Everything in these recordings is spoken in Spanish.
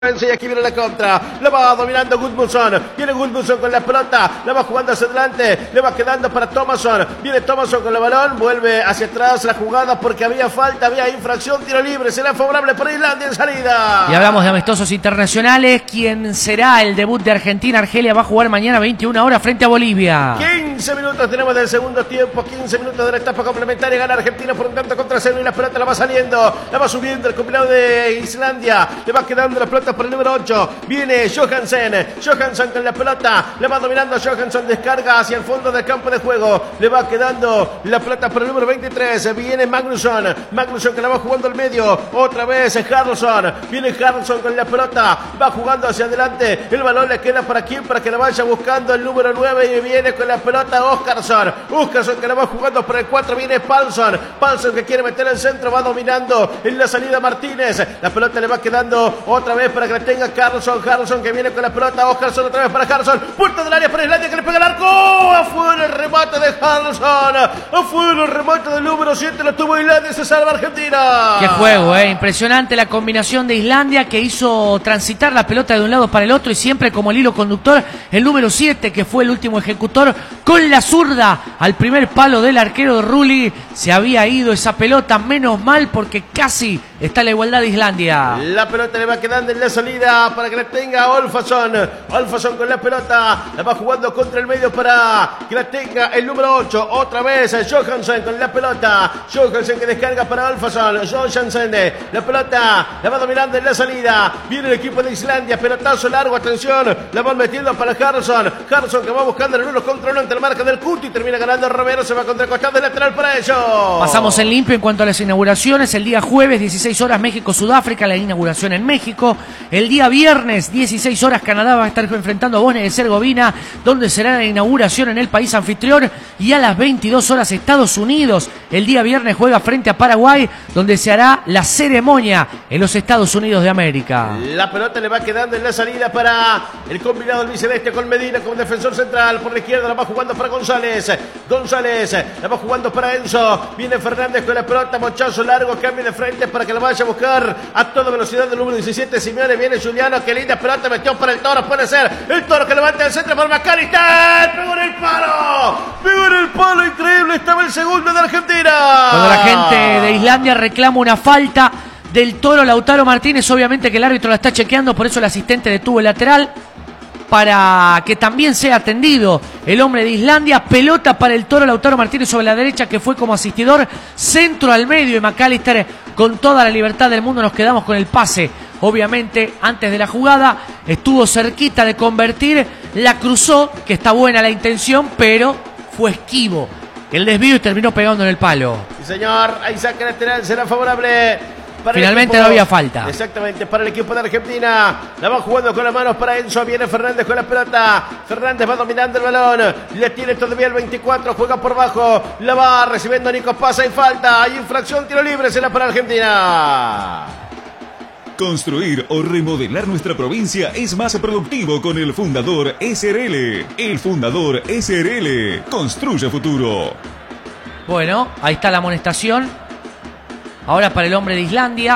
Y aquí viene la contra, la va dominando Gudmundsson, viene Gudmundsson con la pelota, la va jugando hacia adelante, le va quedando para Thomasson, viene Thomasson con el balón, vuelve hacia atrás la jugada porque había falta, había infracción, tiro libre, será favorable para Islandia en salida. Y hablamos de amistosos internacionales, ¿quién será el debut de Argentina? Argelia va a jugar mañana 21 horas frente a Bolivia. 15 minutos tenemos del segundo tiempo, 15 minutos de la etapa complementaria, gana Argentina por un tanto contra cero y la pelota la va saliendo, la va subiendo el combinado de Islandia, le va quedando la pelota por el número 8, viene Johansson con la pelota, le va dominando Johansson, descarga hacia el fondo del campo de juego, le va quedando la pelota por el número 23, viene Magnusson que la va jugando al medio, otra vez Haraldsson, viene Haraldsson con la pelota, va jugando hacia adelante, el balón le queda para quién, para que la vaya buscando el número 9 y viene con la pelota Óskarsson que la va jugando por el 4, viene Palsson que quiere meter el centro, va dominando en la salida Martínez, la pelota le va quedando otra vez para que la tenga Haraldsson que viene con la pelota, Óskarsson otra vez para Haraldsson, puerta del área para Islandia que le pega el arco, afuera el remate de Haraldsson, afuera el remate del número 7, lo tuvo Islandia, se salva Argentina. Qué juego, impresionante la combinación de Islandia que hizo transitar la pelota de un lado para el otro y siempre como el hilo conductor el número 7 que fue el último ejecutor con la zurda al primer palo del arquero Rulli, se había ido esa pelota, menos mal porque casi está la igualdad de Islandia. La pelota le va quedando en la salida para que la tenga Olfason con la pelota, la va jugando contra el medio para que la tenga el número 8, otra vez Johansson con la pelota, Johansson que descarga para Olfason, la pelota la va dominando en la salida, viene el equipo de Islandia, pelotazo largo, atención, la van metiendo para Haraldsson que va buscando el 1 contra 1 ante la marca del Cuti, termina ganando Romero, se va contra el costado del lateral para ellos. Pasamos en limpio en cuanto a las inauguraciones, el día jueves 16 horas México-Sudáfrica, la inauguración en México, el día viernes 16 horas Canadá va a estar enfrentando a Bosnia y Herzegovina, donde será la inauguración en el país anfitrión, y a las 22 horas Estados Unidos, el día viernes juega frente a Paraguay, donde se hará la ceremonia en los Estados Unidos de América. La pelota le va quedando en la salida para el combinado albiceleste con Medina como defensor central, por la izquierda la va jugando para González, la va jugando para Enzo, viene Fernández con la pelota, mochazo largo, cambio de frente para que la vaya a buscar a toda velocidad del número 17, Simeone, viene Juliano, qué linda pelota metió para el Toro, puede ser el Toro que levanta el centro para McAllister, pegó en el palo, increíble, estaba el segundo de Argentina. Cuando la gente de Islandia reclama una falta del Toro Lautaro Martínez, obviamente que el árbitro la está chequeando, por eso el asistente detuvo el lateral para que también sea atendido el hombre de Islandia, pelota para el Toro Lautaro Martínez sobre la derecha que fue como asistidor, centro al medio y McAllister con toda la libertad del mundo, nos quedamos con el pase, obviamente antes de la jugada estuvo cerquita de convertir, la cruzó, que está buena la intención, pero fue esquivo el desvío y terminó pegando en el palo. Sí señor, ahí saca lateral, será favorable. Finalmente no había falta. Exactamente, para el equipo de Argentina. La va jugando con las manos para Enzo. Viene Fernández con la pelota. Fernández va dominando el balón. Le tiene todavía el 24. Juega por bajo. La va recibiendo Nico. Pasa y falta. Hay infracción, tiro libre. Será para Argentina. Construir o remodelar nuestra provincia es más productivo con el Fundador SRL. El Fundador SRL. Construye futuro. Bueno, ahí está la amonestación. Ahora para el hombre de Islandia.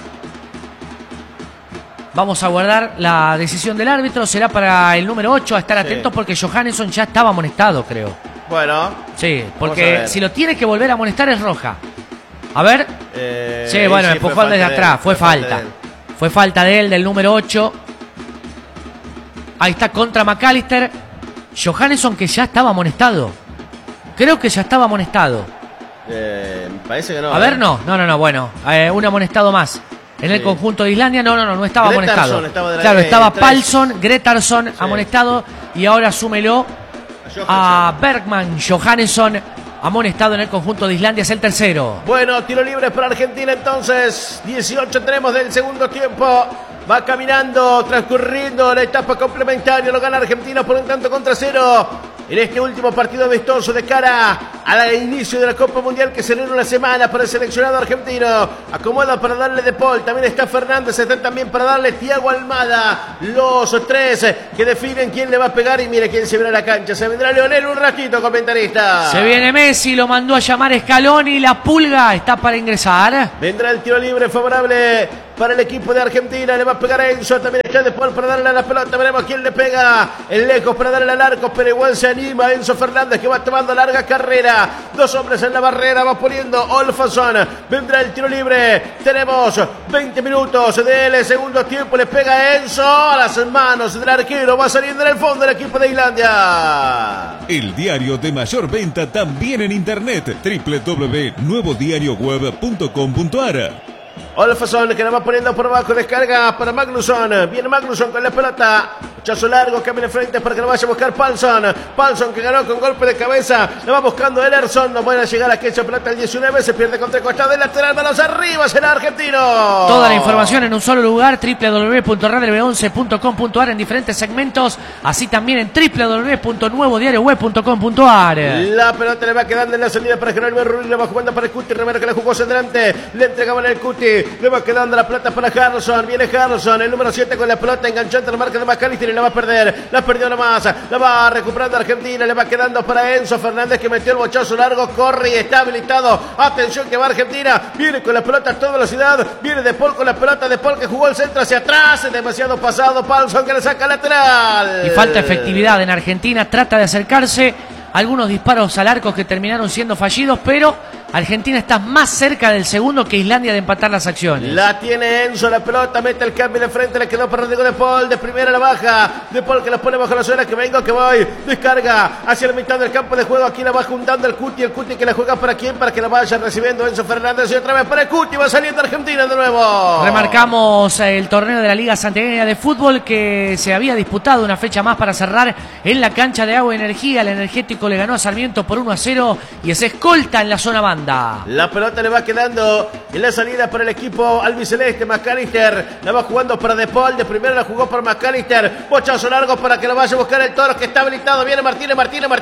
Vamos a guardar la decisión del árbitro. Será para el número 8. A estar atentos porque Johansson ya estaba amonestado, creo. Bueno. Sí, porque si lo tiene que volver a amonestar es roja. A ver. Sí, bueno, empujó desde atrás. Fue falta. Fue falta de él, del número 8. Ahí está contra McAllister. Johansson que ya estaba amonestado. Creo que ya estaba amonestado. Parece que no. A ver, no, bueno, un amonestado más. En el conjunto de Islandia, no estaba amonestado. Claro, estaba Palsson, Gretarsson amonestado y ahora súmelo a Bergman, Johansson amonestado en el conjunto de Islandia, es el tercero. Bueno, tiro libre para Argentina entonces, 18 tenemos del segundo tiempo. Va caminando, transcurriendo la etapa complementaria, lo gana Argentina por un tanto contra cero. En este último partido amistoso de cara al inicio de la Copa Mundial que será en una semana para el seleccionado argentino. Acomoda para darle De Paul, también está Fernández, está también para darle Thiago Almada. Los tres que definen quién le va a pegar y mire quién se verá a la cancha. Se vendrá Leonel un ratito, comentarista. Se viene Messi, lo mandó a llamar Scaloni, la Pulga está para ingresar. Vendrá el tiro libre favorable para el equipo de Argentina. Le va a pegar a Enzo. También está De Paul para darle a la pelota. Veremos quién le pega. El lejos para darle al arco, pero igual se anima Enzo Fernández, que va tomando larga carrera. Dos hombres en la barrera. Va poniendo Olfason. Vendrá el tiro libre. Tenemos 20 minutos del segundo tiempo. Le pega Enzo a las manos del arquero. Va saliendo en el fondo el equipo de Islandia. El diario de mayor venta también en internet. www.nuevodiarioweb.com.ar. Olfason, que la va poniendo por abajo, descarga para Magnusson. Viene Magnusson con la pelota. Chazo largo, cambia de frente para que lo vaya a buscar Palsson. Palsson, que ganó con golpe de cabeza. La va buscando Ederson. No puede llegar a aquella pelota el 19. Se pierde contra el costado del lateral. Manos arriba, será argentino. Toda la información en un solo lugar. www.radiob11.com.ar en diferentes segmentos. Así también en www.nuevodiarioweb.com.ar. La pelota le va quedando en la salida para Jerónimo Rulli. Le va jugando para el Cuti Romero, que la jugó hacia adelante. Le entregaban el Cuti. Le va quedando la pelota para Harrison. Viene Harrison, el número 7 con la pelota enganchante a la marca de McAllister y la va a perder. La perdió nomás. La va recuperando Argentina. Le va quedando para Enzo Fernández, que metió el bochazo largo. Corre y está habilitado. Atención que va Argentina. Viene con la pelota a toda velocidad. Viene De Paul con la pelota. De Paul, que jugó el centro hacia atrás. Es demasiado pasado. Palsson, que le saca lateral. Y falta efectividad en Argentina. Trata de acercarse. Algunos disparos al arco que terminaron siendo fallidos, pero Argentina está más cerca del segundo que Islandia de empatar las acciones. La tiene Enzo, la pelota, mete el cambio de frente, le quedó para Rodrigo De Paul, de primera la baja, De Paul que la pone bajo la suela, que vengo, que voy, descarga hacia la mitad del campo de juego, aquí la va juntando el Cuti que la juega para quién, para que la vaya recibiendo Enzo Fernández, y otra vez para el Cuti, va saliendo Argentina de nuevo. Remarcamos el torneo de la Liga Santiagueña de Fútbol, que se había disputado una fecha más para cerrar en la cancha de Agua y Energía. El Energético le ganó a Sarmiento por 1-0 y es escolta en la zona banda. La pelota le va quedando en la salida para el equipo albiceleste. McAllister la va jugando para De Paul. De primera la jugó para McAllister. Bochazo largo para que lo vaya a buscar el Toro, que está habilitado. Viene Martínez. Pegó en el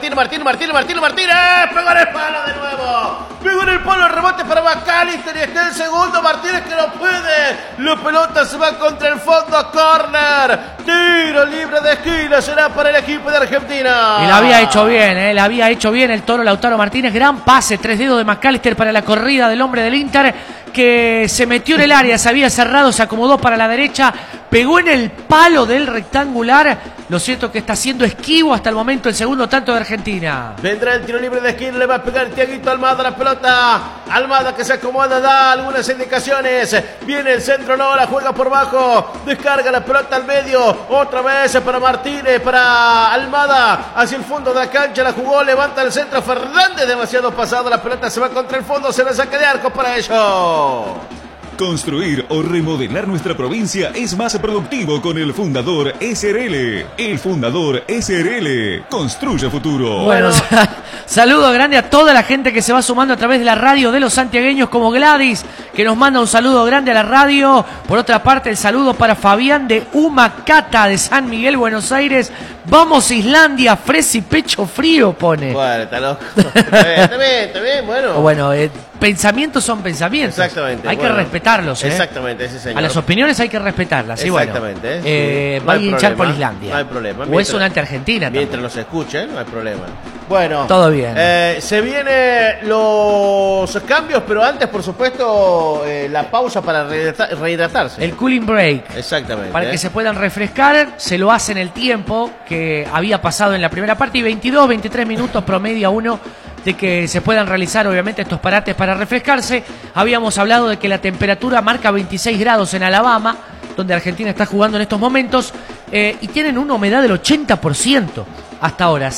palo de nuevo. Pegó en el palo, el rebote para McAllister. Y está el segundo. Martínez, que no puede. La pelota se va contra el fondo. Corner. Tiro libre de esquina. Será para el equipo de Argentina. Y la había hecho bien, la había hecho bien el Toro Lautaro Martínez. Gran pase, 3 dedos de McAllister para la corrida del hombre del Inter, que se metió en el área, se había cerrado, se acomodó para la derecha, pegó en el palo del rectangular. Lo cierto es que está siendo esquivo hasta el momento el segundo tanto de Argentina. Vendrá el tiro libre de esquina, le va a pegar Tiaguito Almada la pelota. Almada, que se acomoda, da algunas indicaciones. Viene el centro, no, la juega por bajo. Descarga la pelota al medio. Otra vez para Martínez, para Almada. Hacia el fondo de la cancha la jugó, levanta el centro Fernández, demasiado pasado. La pelota se va contra el fondo, se la saca de arco para ello. Construir o remodelar nuestra provincia es más productivo con el Fundador SRL. El Fundador SRL construye futuro. Bueno, saludo grande a toda la gente que se va sumando a través de la radio de los santiagueños, como Gladys, que nos manda un saludo grande a la radio. Por otra parte, el saludo para Fabián de Humacata, de San Miguel, Buenos Aires. Vamos Islandia, fresa y pecho frío, pone. Bueno, está loco. Está bien, bueno. Bueno, pensamientos son pensamientos. Exactamente. Hay que respetarlos. Exactamente, ese señor. A las opiniones hay que respetarlas. Exactamente. Sí, va a hinchar por Islandia. No hay problema. O es un anti-Argentina. Mientras nos escuchen, no hay problema. Bueno. Todo bien. Se vienen los cambios, pero antes, por supuesto, la pausa para rehidratarse. El cooling break. Exactamente. Para que se puedan refrescar, se lo hacen el tiempo que había pasado en la primera parte y 22, 23 minutos promedia uno de que se puedan realizar obviamente estos parates para refrescarse. Habíamos hablado de que la temperatura marca 26 grados en Alabama, donde Argentina está jugando en estos momentos, y tienen una humedad del 80% hasta ahora,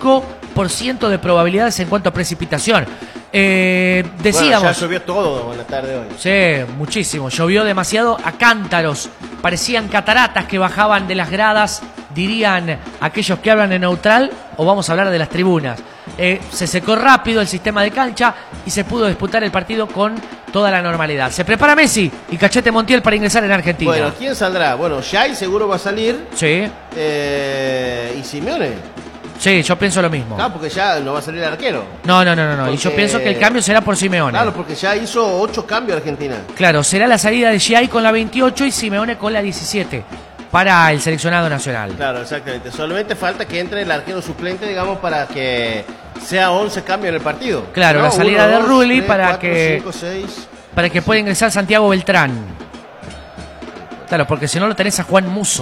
5% de probabilidades en cuanto a precipitación. Decíamos, bueno, ya llovió todo en la tarde de hoy. Sí, muchísimo, llovió demasiado a cántaros, parecían cataratas que bajaban de las gradas, dirían aquellos que hablan en neutral, o vamos a hablar de las tribunas. Se secó rápido el sistema de cancha y se pudo disputar el partido con toda la normalidad. Se prepara Messi y Cachete Montiel para ingresar en Argentina. Bueno, ¿quién saldrá? Bueno, Jai seguro va a salir. Sí. ¿Y Simeone? Sí, yo pienso lo mismo. Claro, porque ya no va a salir el arquero. No. Porque... Y yo pienso que el cambio será por Simeone. Claro, porque ya hizo 8 cambios Argentina. Claro, será la salida de Jai con la 28 y Simeone con la 17 para el seleccionado nacional. Claro, exactamente. Solamente falta que entre el arquero suplente, digamos, para que sea 11 cambios en el partido. Claro, no, la salida 1, 2, de Rulli 3, para 4, que 5, 6. para que pueda ingresar Santiago Beltrán. Claro, porque si no lo tenés a Juan Musso.